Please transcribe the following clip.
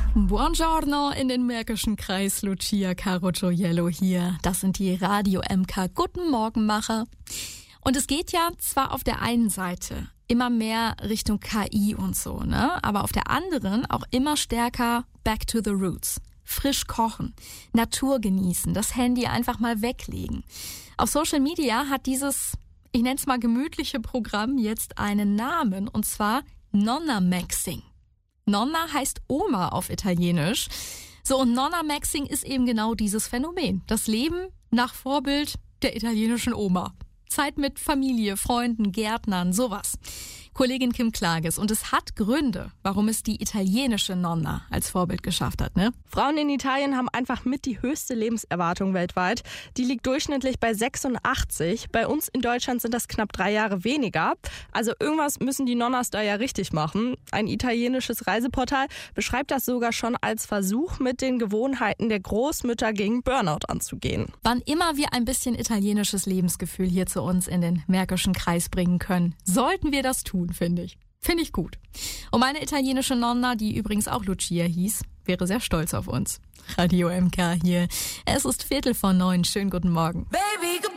Buongiorno in den Märkischen Kreis, Lucia Caro Gioiello hier. Das sind die Radio MK Guten Morgenmacher. Und es geht ja zwar auf der einen Seite immer mehr Richtung KI und so, ne? Aber auf der anderen auch immer stärker back to the roots. Frisch kochen, Natur genießen, das Handy einfach mal weglegen. Auf Social Media hat dieses, ich nenne es mal gemütliche Programm jetzt einen Namen, und zwar Nonna Maxing. Nonna heißt Oma auf Italienisch. So, und Nonna Maxing ist eben genau dieses Phänomen. Das Leben nach Vorbild der italienischen Oma. Zeit mit Familie, Freunden, Gärtnern, sowas. Kollegin Kim Klages. Und es hat Gründe, warum es die italienische Nonna als Vorbild geschafft hat, ne? Frauen in Italien haben einfach mit die höchste Lebenserwartung weltweit. Die liegt durchschnittlich bei 86. Bei uns in Deutschland sind das knapp 3 Jahre weniger. Also irgendwas müssen die Nonnas da ja richtig machen. Ein italienisches Reiseportal beschreibt das sogar schon als Versuch, mit den Gewohnheiten der Großmütter gegen Burnout anzugehen. Wann immer wir ein bisschen italienisches Lebensgefühl hier zu uns in den Märkischen Kreis bringen können, sollten wir das tun, finde ich. Finde ich gut. Und meine italienische Nonna, die übrigens auch Lucia hieß, wäre sehr stolz auf uns. Radio MK hier. Es ist 8:45. Schönen guten Morgen. Baby,